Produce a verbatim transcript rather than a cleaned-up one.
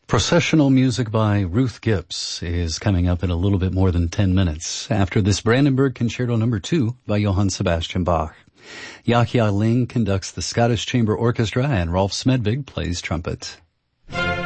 Processional music by Ruth Gibbs is coming up in a little bit more than ten minutes after this Brandenburg Concerto number two by Johann Sebastian Bach. Yahya Ling conducts the Scottish Chamber Orchestra and Rolf Smedvig plays trumpet.